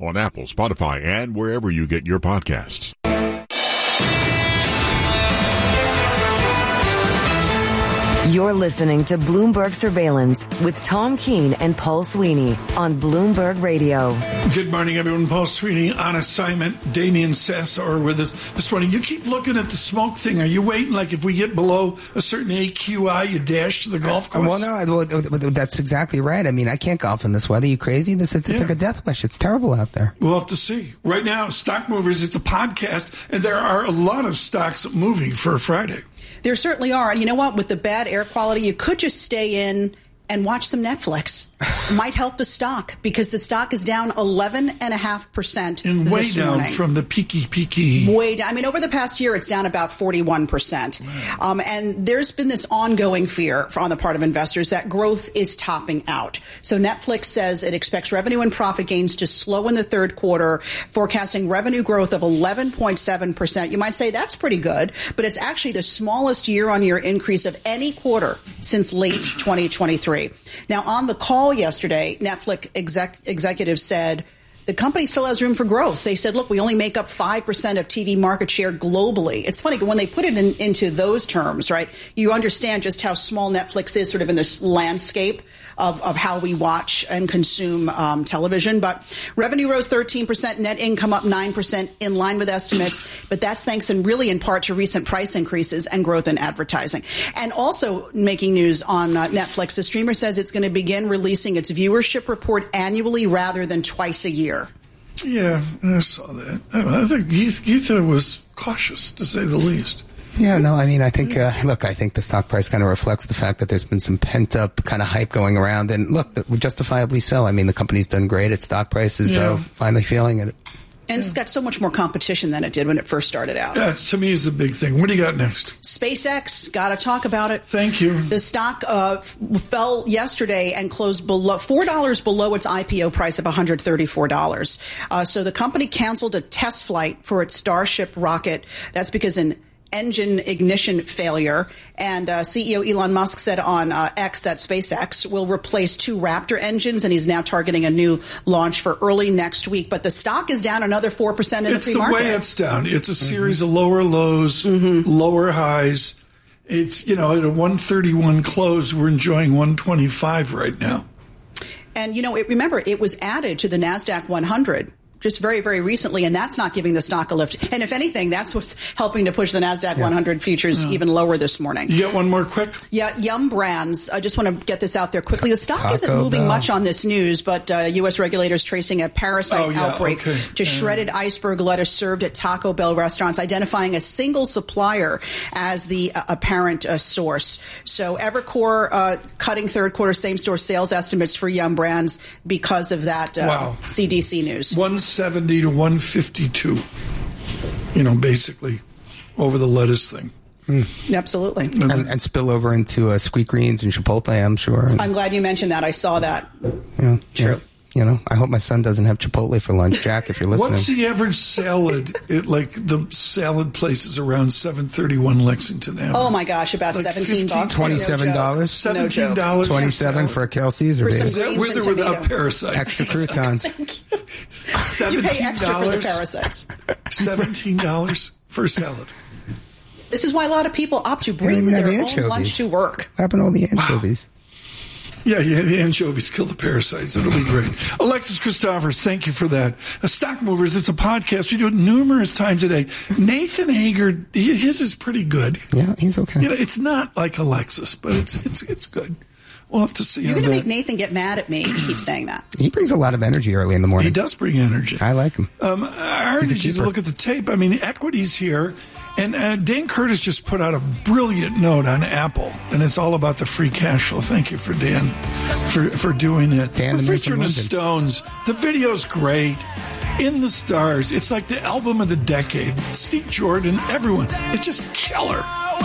on Apple, Spotify, and wherever you get your podcasts. You're listening to Bloomberg Surveillance with Tom Keene and Paul Sweeney on Bloomberg Radio. Good morning, everyone. Paul Sweeney on assignment. Damian Sasso with us this morning. You keep looking at the smoke thing. Are you waiting, like, if we get below a certain AQI, you dash to the golf course? Well, no, that's exactly right. I mean, I can't golf in this weather. Are you crazy? It's like a death wish. It's terrible out there. We'll have to see. Right now, Stock Movers, it's a podcast, and there are a lot of stocks moving for Friday. There certainly are. And you know what? With the bad air quality, you could just stay in and watch some Netflix. Might help the stock because the stock is down 11.5% and way this down morning. From the peaky. Way down. I mean, over the past year, it's down about 41%. Wow. And there's been this ongoing fear on the part of investors that growth is topping out. So Netflix says it expects revenue and profit gains to slow in the third quarter, forecasting revenue growth of 11.7%. You might say that's pretty good, but it's actually the smallest year-on-year increase of any quarter since late 2023. Now, on the call yesterday, Netflix executives said the company still has room for growth. They said, look, we only make up 5% of TV market share globally. It's funny, when they put it into those terms, right, you understand just how small Netflix is sort of in this landscape of how we watch and consume television. But revenue rose 13%, net income up 9%, in line with estimates. But that's thanks in part to recent price increases and growth in advertising. And also making news on Netflix, the streamer says it's going to begin releasing its viewership report annually rather than twice a year. Yeah, I saw that. I think Geetha was cautious, to say the least. Yeah, no, I mean, I think, I think the stock price kind of reflects the fact that there's been some pent-up kind of hype going around. And look, justifiably so. I mean, the company's done great. Its stock price is finally feeling it. And it's got so much more competition than it did when it first started out. That, to me, is the big thing. What do you got next? SpaceX, got to talk about it. Thank you. The stock fell yesterday and closed below $4 below its IPO price of $134. So the company canceled a test flight for its Starship rocket. That's because an engine ignition failure. And CEO Elon Musk said on X that SpaceX will replace 2 Raptor engines, and he's now targeting a new launch for early next week. But the stock is down another 4% in the pre-market. It's the way it's down. It's a series of lower lows, lower highs. It's, at a 131 close, we're enjoying 125 right now. And, remember, it was added to the NASDAQ 100 just very, very recently, and that's not giving the stock a lift. And if anything, that's what's helping to push the NASDAQ 100 futures even lower this morning. You got one more quick? Yeah, Yum Brands. I just want to get this out there quickly. The stock isn't moving much on this news, but U.S. regulators tracing a parasite outbreak to shredded iceberg lettuce served at Taco Bell restaurants, identifying a single supplier as the apparent source. So Evercore cutting third quarter same-store sales estimates for Yum Brands because of that CDC news. 170 to 152, basically over the lettuce thing. Absolutely. And spill over into Sweetgreens and Chipotle, I'm sure. I'm glad you mentioned that. I saw that. True. I hope my son doesn't have Chipotle for lunch. Jack, if you're listening. What's the average salad at, the salad places around 731 Lexington Avenue? Oh, my gosh, about $17. $27? $17. $27 for a Kelsey's? Or is that with or without parasites? Extra croutons. $17. You pay extra for the parasites. $17 for a salad. This is why a lot of people opt to bring their own lunch to work. What happened to all the anchovies? Wow. Yeah, the anchovies kill the parasites. It'll be great. Alexis Christophers, thank you for that. Stock Movers, it's a podcast. We do it numerous times a day. Nathan Hager, his is pretty good. Yeah, he's okay. It's not like Alexis, but it's good. We'll have to see. You're going to make Nathan get mad at me. You keep saying that. He brings a lot of energy early in the morning. He does bring energy. I like him. I urge you to look at the tape. I mean, the equity's here. And Dan Curtis just put out a brilliant note on Apple, and it's all about the free cash flow. Thank you for Dan for doing it. Dan, we're featuring the Stones. The video's great. In the Stars. It's like the album of the decade. Steve Jordan, everyone. It's just killer.